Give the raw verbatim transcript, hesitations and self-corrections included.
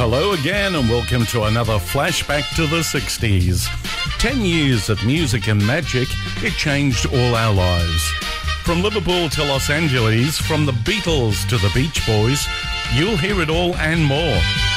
Hello again and welcome to another flashback to the sixties. Ten years of music and magic, it changed all our lives. From Liverpool to Los Angeles, from the Beatles to the Beach Boys, you'll hear it all and more